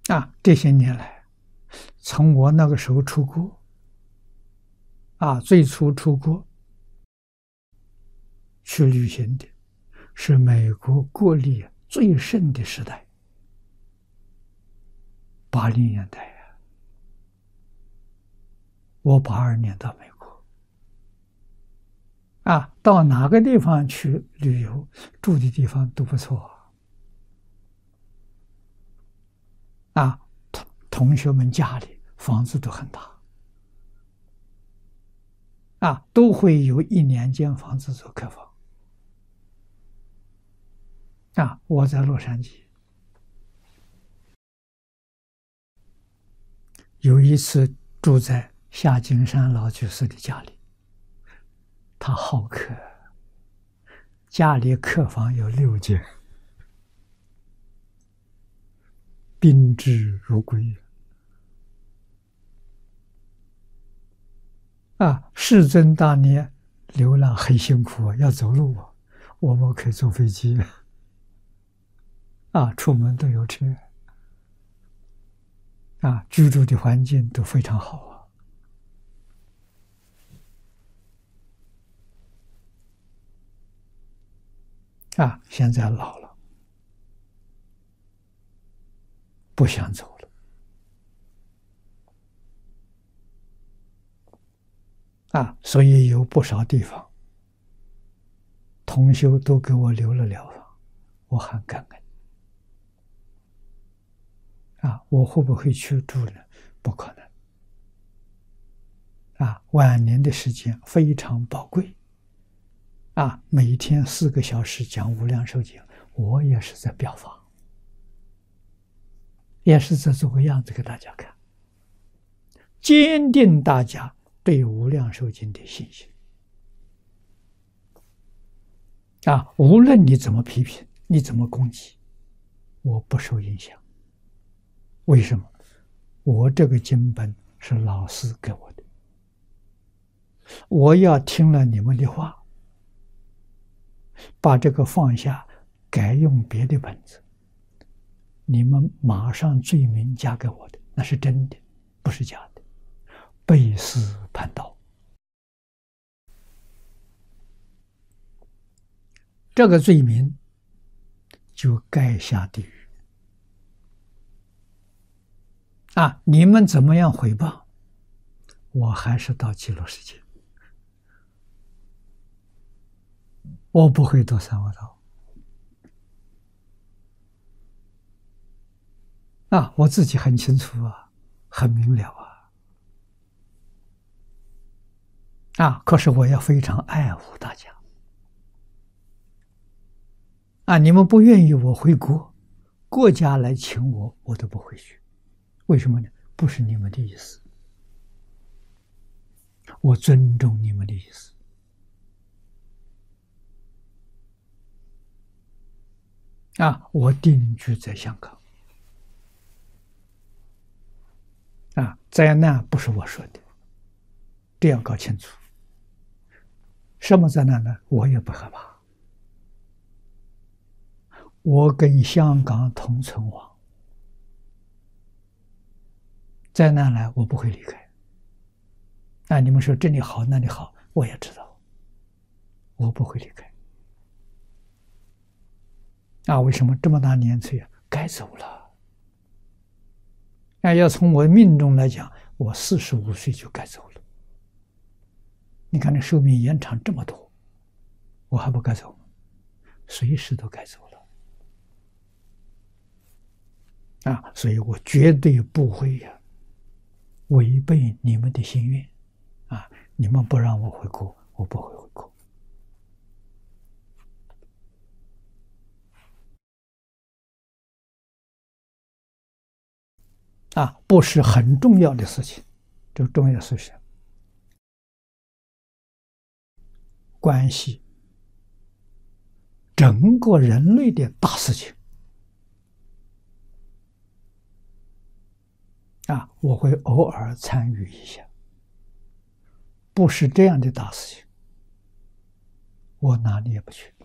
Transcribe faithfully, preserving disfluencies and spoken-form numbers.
啊，这些年来，从我那个时候出国，啊，最初出国去旅行的，是美国国力最盛的时代，八零年代呀，我八二年到美国，啊，到哪个地方去旅游，住的地方都不错，啊，同同学们家里房子都很大。啊，都会有一两间房子做客房。啊，我在洛杉矶，有一次住在夏金山老居士的家里，他好客，家里客房有六间，宾至如归。啊，世尊当年流浪很辛苦啊，要走路啊，我们可以坐飞机，啊，出门都有车，啊，居住的环境都非常好啊。啊，现在老了，不想走了。啊，所以有不少地方，同修都给我留了疗房，我很感恩。啊，我会不会去住呢？不可能。啊，晚年的时间非常宝贵。啊，每天四个小时讲无量寿经，我也是在表法，也是在做个样子给大家看，坚定大家对无量寿经的信心。啊，无论你怎么批评，你怎么攻击，我不受影响。为什么？我这个经本是老师给我的，我要听了你们的话，把这个放下，改用别的本子，你们马上罪名加给我的，那是真的，不是假的，背师叛道。这个罪名就该下地狱。啊，你们怎么样回报，我还是到极乐世界，我不会堕三恶道。啊，我自己很清楚啊，很明了啊。啊，可是我要非常爱护大家。啊，你们不愿意我回国，国家来请我，我都不回去。为什么呢？不是你们的意思，我尊重你们的意思。啊，我定居在香港。啊，灾难不是我说的，这要搞清楚。什么灾难呢？我也不害怕。我跟香港同存亡，灾难来我不会离开。那你们说这里好那里好，我也知道，我不会离开。啊，为什么这么大年岁啊？该走了。那要从我命中来讲，我四十五岁就该走了。你看这寿命延长这么多，我还不该走吗？随时都该走了。啊，所以我绝对不会呀、啊、违背你们的心愿。啊，你们不让我回国，我不会回国。啊，不是很重要的事情，这个重要的事情关系整个人类的大事情。啊，我会偶尔参与一下，不是这样的大事情，我哪里也不去。